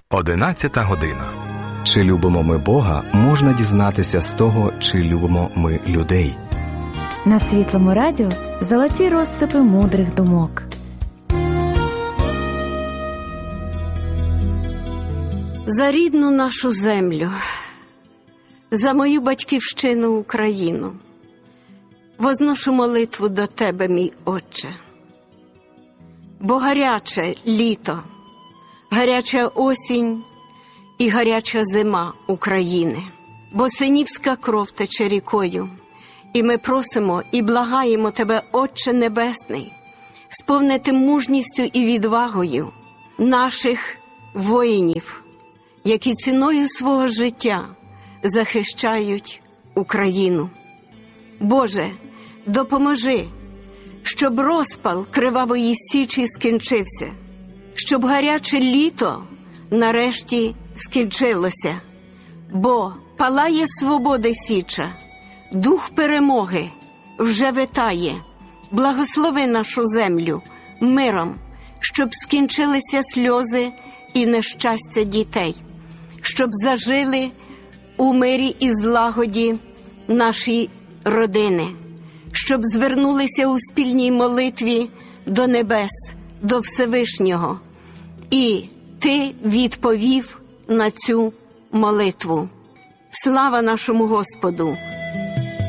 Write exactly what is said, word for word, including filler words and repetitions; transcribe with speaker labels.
Speaker 1: Одинадцята година.
Speaker 2: Чи любимо ми Бога, можна дізнатися з того, чи любимо ми людей.
Speaker 3: На Світлому радіо золоті розсипи мудрих думок.
Speaker 4: За рідну нашу землю, за мою батьківщину Україну, возношу молитву до Тебе, мій Отче. Бо гаряче літо, гаряча осінь і гаряча зима України, бо синівська кров тече рікою, і ми просимо і благаємо Тебе, Отче Небесний, сповнити мужністю і відвагою наших воїнів, які ціною свого життя захищають Україну. Боже, допоможи, щоб розпал кривавої січі скінчився, щоб гаряче літо нарешті скінчилося, бо палає свободи січа, дух перемоги вже витає. Благослови нашу землю миром, щоб скінчилися сльози і нещастя дітей, щоб зажили у мирі і злагоді наші родини, щоб звернулися у спільній молитві до небес, до Всевишнього. І Ти відповів на цю молитву. Слава нашому Господу!